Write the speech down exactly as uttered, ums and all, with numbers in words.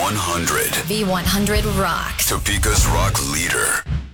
one hundred. V one hundred rocks. Topeka's rock leader.